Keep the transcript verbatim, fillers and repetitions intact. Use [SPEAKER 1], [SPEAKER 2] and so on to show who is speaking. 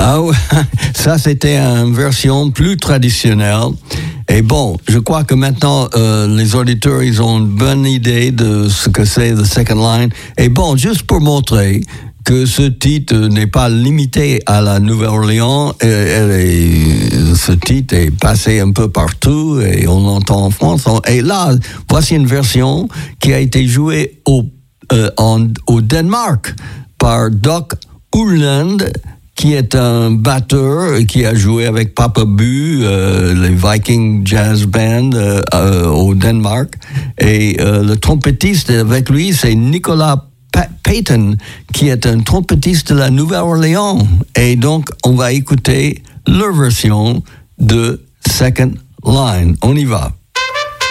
[SPEAKER 1] Ah ouais, ça c'était une version plus traditionnelle. Et bon, je crois que maintenant euh, les auditeurs ils ont une bonne idée de ce que c'est the second line. Et bon, juste pour montrer que ce titre n'est pas limité à la Nouvelle-Orléans, et, et, ce titre est passé un peu partout et on l'entend en France. Et là, voici une version qui a été jouée au, euh, en, au Danemark par Doc Ulland, qui est un batteur qui a joué avec Papa Bu, euh, les Viking Jazz Band euh, euh, au Danemark. Et euh, le trompettiste avec lui, c'est Nicolas pa- Payton, qui est un trompettiste de la Nouvelle-Orléans. Et donc, on va écouter leur version de Second Line. On y va.